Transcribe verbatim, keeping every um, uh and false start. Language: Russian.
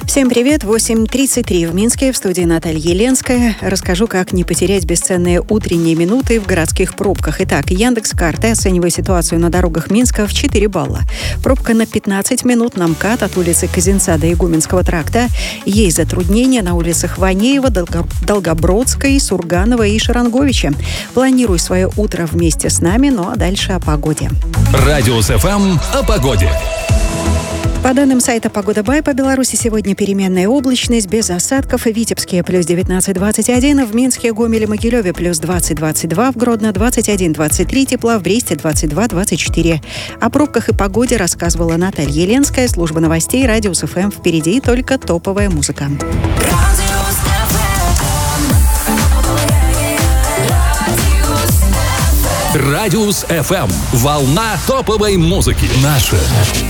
Всем привет! восемь тридцать три в Минске, в студии Наталья Еленская. Расскажу, как не потерять бесценные утренние минуты в городских пробках. Итак, Яндекс.Карты оценивает ситуацию на дорогах Минска в четыре балла. Пробка на пятнадцать минут на МКАД от улицы Козинца до Игуменского тракта. Есть затруднения на улицах Ванеева, Долгобродской, Сурганова и Шаранговича. Планируй свое утро вместе с нами, ну а дальше о погоде. Радиус ФМ о погоде. По данным сайта «Погода Бай», по Беларуси сегодня переменная облачность, без осадков. В Витебске плюс девятнадцать двадцать один, в Минске, Гомеле, Могилеве плюс двадцать двадцать два, в Гродно двадцать один двадцать три тепла, в Бресте двадцать два двадцать четыре. О пробках и погоде рассказывала Наталья Еленская, служба новостей «Радиус ФМ». Впереди только топовая музыка. Радиус ФМ. Волна топовой музыки. Наша.